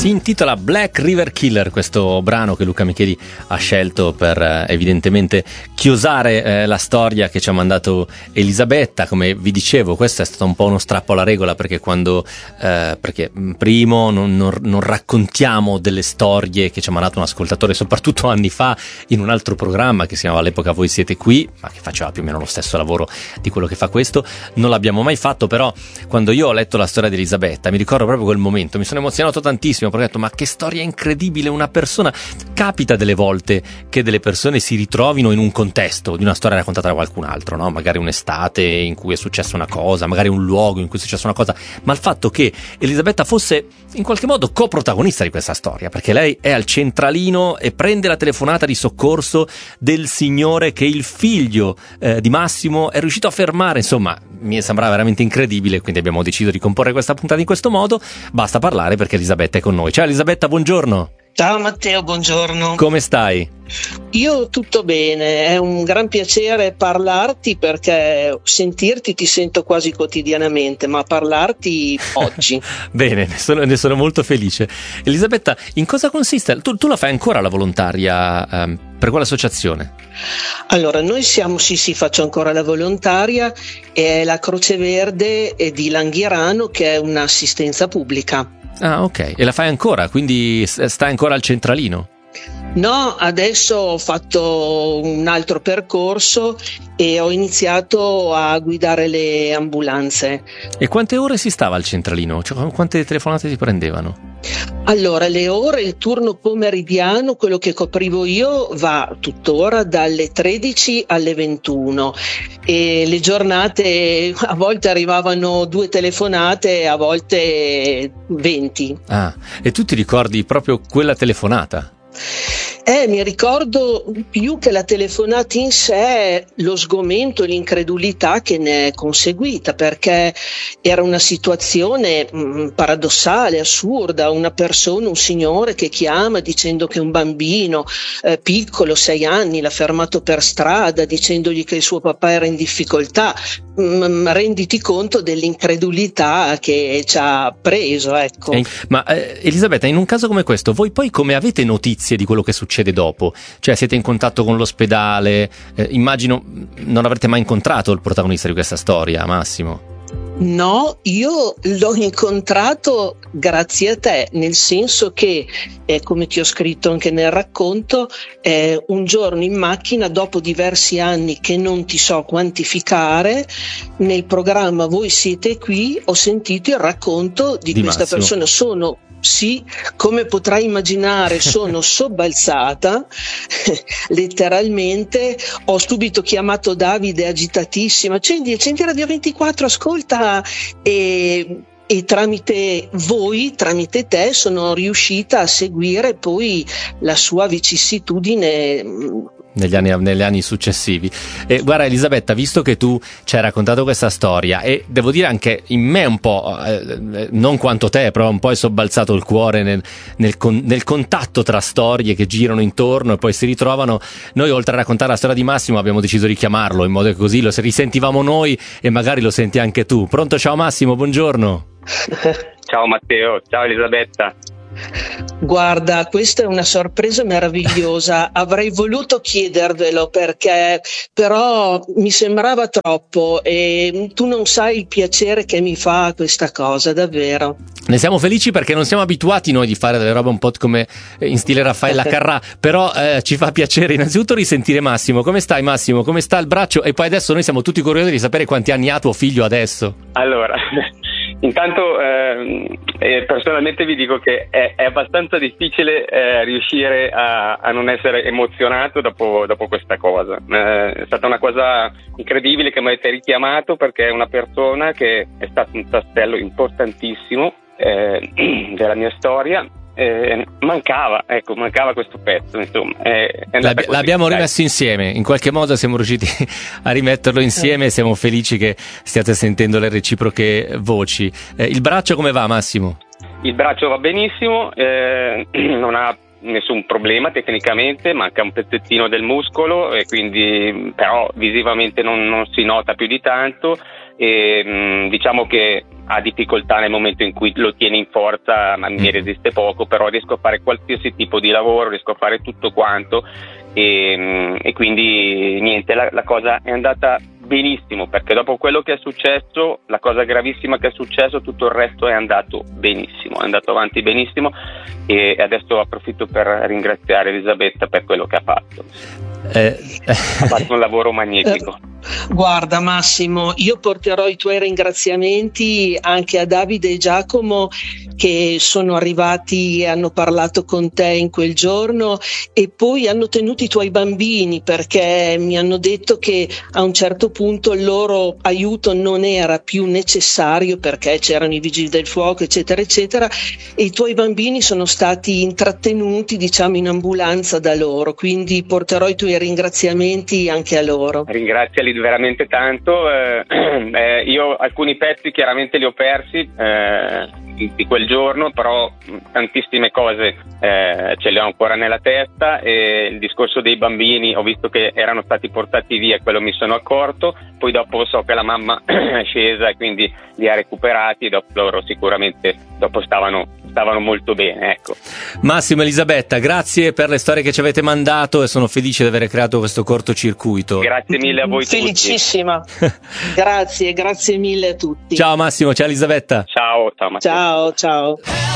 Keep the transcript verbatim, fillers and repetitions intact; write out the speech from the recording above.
Si intitola Black River Killer, questo brano che Luca Micheli ha scelto per eh, evidentemente chiosare eh, la storia che ci ha mandato Elisabetta. Come vi dicevo, questo è stato un po' uno strappo alla regola, perché quando eh, perché primo non, non, non raccontiamo delle storie che ci ha mandato un ascoltatore, soprattutto anni fa, in un altro programma che si chiamava all'epoca Voi Siete Qui, ma che faceva più o meno lo stesso lavoro di quello che fa questo. Non l'abbiamo mai fatto, però quando io ho letto la storia di Elisabetta mi ricordo proprio quel momento, mi sono emozionato tantissimo, perché ho detto: ma che storia incredibile, una persona. Capita delle volte che delle persone si ritrovino in un contesto di una storia raccontata da qualcun altro, no? Magari un'estate in cui è successa una cosa, magari un luogo in cui è successa una cosa, ma il fatto che Elisabetta fosse in qualche modo coprotagonista di questa storia, perché lei è al centralino e prende la telefonata di soccorso del signore che il figlio eh, di Massimo è riuscito a fermare, insomma mi sembrava veramente incredibile, quindi abbiamo deciso di comporre questa puntata in questo modo. Basta parlare perché Elisabetta è con noi. Ciao Elisabetta, buongiorno. Ciao Matteo, buongiorno. Come stai? Io tutto bene, è un gran piacere parlarti, perché sentirti ti sento quasi quotidianamente, ma parlarti oggi. Bene, ne sono, ne sono molto felice. Elisabetta, in cosa consiste? Tu, tu la fai ancora la volontaria um, per quale associazione? Allora, noi siamo, sì sì, faccio ancora la volontaria, è la Croce Verde di Langhirano, che è un'assistenza pubblica. Ah, ok. E la fai ancora? Quindi stai ancora al centralino? No, adesso ho fatto un altro percorso e ho iniziato a guidare le ambulanze. E quante ore si stava al centralino? Cioè, quante telefonate si prendevano? Allora, le ore, il turno pomeridiano, quello che coprivo io, va tuttora dalle tredici alle ventuno, e le giornate a volte arrivavano due telefonate, a volte venti. Ah, e tu ti ricordi proprio quella telefonata? Eh, mi ricordo più che la telefonata in sé, lo sgomento, l'incredulità che ne è conseguita, perché era una situazione mh, paradossale, assurda. Una persona, un signore che chiama dicendo che un bambino eh, piccolo, sei anni, l'ha fermato per strada dicendogli che il suo papà era in difficoltà. Mh, renditi conto dell'incredulità che ci ha preso, ecco. Eh, ma eh, Elisabetta, in un caso come questo, voi poi come avete notizie di quello che succede dopo? Cioè, siete in contatto con l'ospedale? Eh, immagino non avrete mai incontrato il protagonista di questa storia, Massimo. No, io l'ho incontrato grazie a te, nel senso che, eh, come ti ho scritto anche nel racconto, eh, un giorno in macchina, dopo diversi anni che non ti so quantificare, nel programma Voi Siete Qui ho sentito il racconto di, di questa Massimo. persona. Sono Sì, come potrai immaginare, sono sobbalzata, letteralmente. Ho subito chiamato Davide, agitatissima: accendi, accendi Radio ventiquattro, ascolta. E, e tramite voi, tramite te, sono riuscita a seguire poi la sua vicissitudine negli anni, negli anni successivi. E guarda Elisabetta, visto che tu ci hai raccontato questa storia, e devo dire anche in me un po', eh, non quanto te, però un po' è sobbalzato il cuore nel, nel, nel contatto tra storie che girano intorno e poi si ritrovano. Noi, oltre a raccontare la storia di Massimo, abbiamo deciso di chiamarlo in modo che così lo risentivamo noi e magari lo senti anche tu. Pronto? Ciao Massimo, buongiorno. Ciao Matteo, ciao Elisabetta. Guarda, questa è una sorpresa meravigliosa. Avrei voluto chiedervelo, perché però mi sembrava troppo, e tu non sai il piacere che mi fa questa cosa, davvero. Ne siamo felici perché non siamo abituati noi di fare delle robe un po' come in stile Raffaella Carrà, però eh, ci fa piacere innanzitutto risentire Massimo. Come stai Massimo? Come sta il braccio? E poi adesso noi siamo tutti curiosi di sapere quanti anni ha tuo figlio adesso. Allora, intanto eh, eh, personalmente vi dico che è, è abbastanza difficile eh, riuscire a, a non essere emozionato dopo, dopo questa cosa. Eh, è stata una cosa incredibile che mi avete richiamato, perché è una persona che è stato un tassello importantissimo eh, della mia storia. Eh, mancava, ecco, mancava questo pezzo, insomma. È, è L'abbi- l'abbiamo rimesso insieme, in qualche modo siamo riusciti a rimetterlo insieme e siamo felici che stiate sentendo le reciproche voci. Eh, il braccio come va, Massimo? Il braccio va benissimo, eh, non ha nessun problema tecnicamente, manca un pezzettino del muscolo e quindi però visivamente non, non si nota più di tanto, e mh, diciamo che ha difficoltà nel momento in cui lo tiene in forza, ma mi resiste poco, però riesco a fare qualsiasi tipo di lavoro, riesco a fare tutto quanto e, e quindi niente, la, la cosa è andata benissimo, perché dopo quello che è successo, la cosa gravissima che è successo, tutto il resto è andato benissimo, è andato avanti benissimo e adesso approfitto per ringraziare Elisabetta per quello che ha fatto. Eh. Ha fatto un lavoro magnifico. Guarda Massimo, io porterò i tuoi ringraziamenti anche a Davide e Giacomo, che sono arrivati e hanno parlato con te in quel giorno e poi hanno tenuto i tuoi bambini, perché mi hanno detto che a un certo punto il loro aiuto non era più necessario perché c'erano i vigili del fuoco eccetera eccetera, e i tuoi bambini sono stati intrattenuti, diciamo, in ambulanza da loro, quindi porterò i tuoi ringraziamenti anche a loro. Ringraziali veramente tanto, eh, eh, io alcuni pezzi chiaramente li ho persi eh, di, di quel giorno, però tantissime cose eh, ce le ho ancora nella testa, e il discorso dei bambini ho visto che erano stati portati via, quello mi sono accorto, poi dopo so che la mamma è scesa e quindi li ha recuperati, e dopo loro sicuramente dopo stavano stavano molto bene, ecco. Massimo, Elisabetta, grazie per le storie che ci avete mandato e sono felice di aver creato questo cortocircuito. Grazie mille a voi. Felicissima. Grazie, grazie mille a tutti. Ciao Massimo, ciao Elisabetta. Ciao, ciao Matteo. Ciao, ciao.